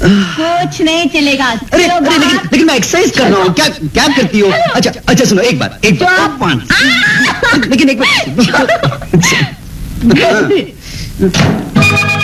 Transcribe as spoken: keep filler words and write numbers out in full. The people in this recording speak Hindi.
कुछ नहीं चलेगा। अरे, अरे लेकिन, लेकिन मैं एक्सरसाइज कर रहा हूँ। क्या क्या करती हो? अच्छा अच्छा सुनो, एक बात एक बात लेकिन एक बात